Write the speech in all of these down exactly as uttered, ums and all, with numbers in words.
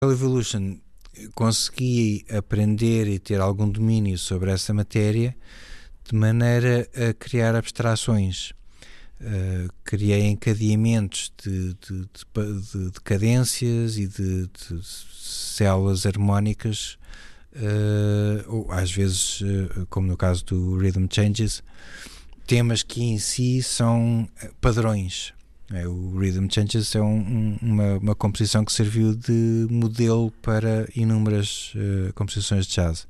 Evolution consegui aprender e ter algum domínio sobre essa matéria de maneira a criar abstrações. Uh, criei encadeamentos de, de, de, de cadências e de, de células harmónicas, uh, ou às vezes, uh, como no caso do Rhythm Changes, temas que em si são padrões. É, o Rhythm Changes é um, um, uma, uma composição que serviu de modelo para inúmeras uh, composições de jazz.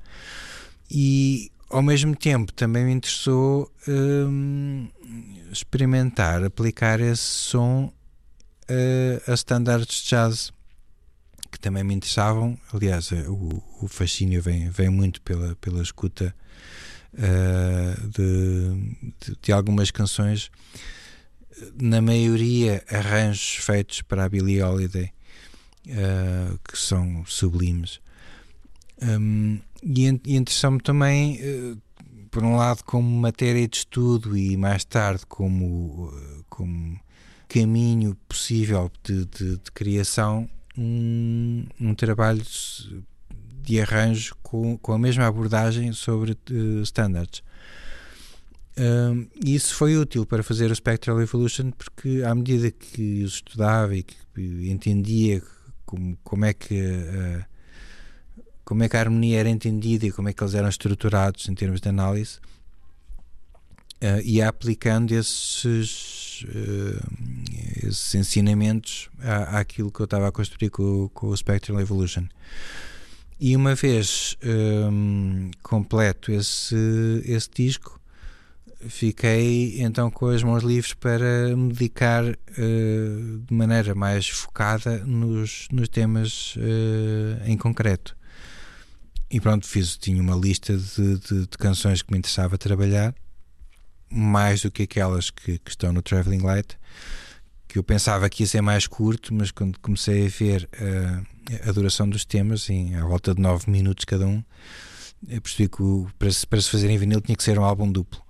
E ao mesmo tempo também me interessou um, experimentar, aplicar esse som a, a standards de jazz que também me interessavam. Aliás, o, o fascínio vem, vem muito pela, pela escuta uh, de, de, de algumas canções, na maioria arranjos feitos para a Billie Holiday, uh, que são sublimes. Um, e, e interessou-me também, uh, por um lado, como matéria de estudo e mais tarde como, uh, como caminho possível de, de, de criação, um, um trabalho de arranjo com, com a mesma abordagem sobre uh, standards. Um, isso foi útil para fazer o Spectral Evolution, porque à medida que os estudava e que entendia como, como é que uh, como é que a harmonia era entendida e como é que eles eram estruturados em termos de análise, uh, ia aplicando esses, uh, esses ensinamentos à, àquilo que eu estava a construir com, com o Spectral Evolution. E uma vez um, completo esse, esse disco, fiquei então com as mãos livres para me dedicar uh, de maneira mais focada nos, nos temas uh, em concreto. E pronto, fiz, tinha uma lista de, de, de canções que me interessava trabalhar, mais do que aquelas que, que estão no Traveling Light, que eu pensava que ia ser mais curto, mas quando comecei a ver uh, a duração dos temas, em, à volta de nove minutos cada um, eu percebi que o, para, se, para se fazer em vinil tinha que ser um álbum duplo.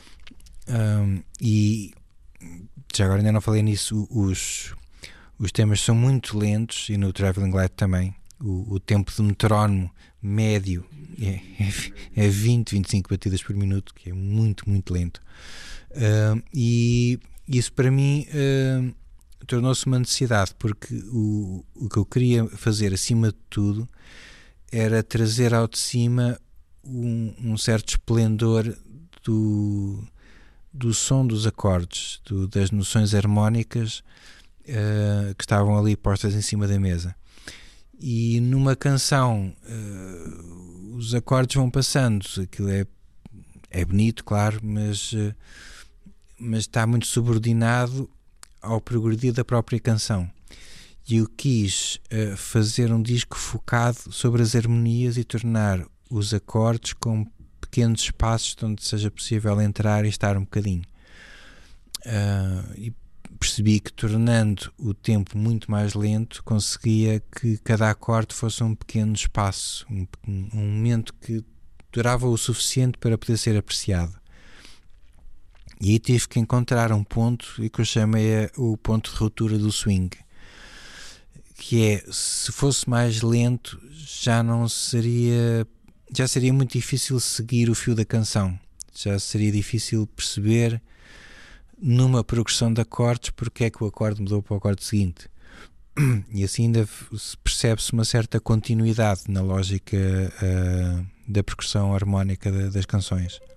Um, e já agora ainda não falei nisso, os, os temas são muito lentos, e no Traveling Light também o, o tempo de metrónomo médio é, é, é vinte, vinte e cinco batidas por minuto, que é muito, muito lento. Um, e isso para mim um, tornou-se uma necessidade, porque o, o que eu queria fazer acima de tudo era trazer ao de cima um, um certo esplendor do do som dos acordes, do, das noções harmónicas uh, que estavam ali postas em cima da mesa. E numa canção uh, os acordes vão passando, aquilo é, é bonito, claro, mas, uh, mas está muito subordinado ao progredir da própria canção. E eu quis uh, fazer um disco focado sobre as harmonias e tornar os acordes como pequenos espaços onde seja possível entrar e estar um bocadinho. Uh, e percebi que, tornando o tempo muito mais lento, conseguia que cada acorde fosse um pequeno espaço, um, um momento que durava o suficiente para poder ser apreciado. E aí tive que encontrar um ponto e que eu chamei o ponto de ruptura do swing, que é, se fosse mais lento, já não seria já seria muito difícil seguir o fio da canção, já seria difícil perceber numa progressão de acordes porque é que o acorde mudou para o acorde seguinte, e assim ainda percebe-se uma certa continuidade na lógica uh, da progressão harmónica de, das canções.